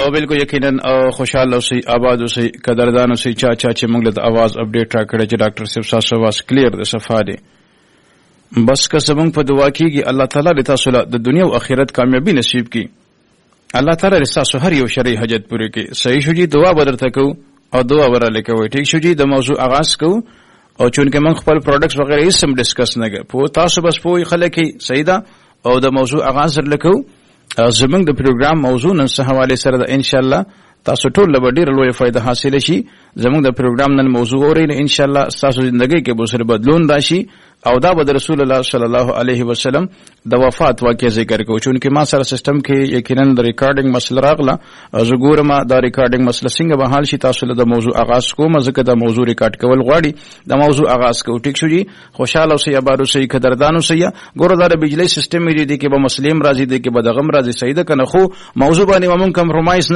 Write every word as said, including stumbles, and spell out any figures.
او بالکل یقینا خوشاله اوسئ آباد اوسئ قدردان اوسئ چا چا چې موږ له आवाज اپډیټ را کړی چې ډاکټر صاحب تاسو واس کلیر د صفه دی بس که زمونږ په دعا کېږي الله تعالی دې تاسو له د دنیا او آخرت کامیابی نصیب کړي الله تعالی دې تاسو هر یو شرعي حاجت پوره کړي صحیح شو جی دعا به درته کوو او دعا به راله کوئ ټیک شو جی د موضوع آغاز کوو او چونکه موږ خپل پروډکټس وغیرہ هیڅ هم ډسکس نه کوو په تاسو بس پوهې خلک صحیح ده او د موضوع آغاز سره لکو زمونږ د پروګرام موضوع نن څه حواله سره ده ان شاء الله تاسو ټول له ډیره لوی فائدہ حاصل شي زمونږ د پروګرام نن موضوع اورئ ان شاء الله تاسو ژوندۍ کې به سره بدلون راشي او دا به رسول الله صلی الله علیه وسلم د وفات واقع ذکر کوو چونکه ما سره سیستم کې یقینا د ریکارډینګ مسله راغله زه ګورم دا ریکارډینګ مسله څنګه به حال شي تاسو له د موضوع آغاز کوم ځکه د موضوع ریکارډ کول غواړي د موضوع آغاز کوو ټیک شو جی خوشاله اوسئ آباد اوسئ قدردان اوسئ ګوره دا د بجلی سیستم دی کې به مسلم راځي دی کې به دغم راځي صحیح ده کنه خو موضوع باندې موږ کمپرمایز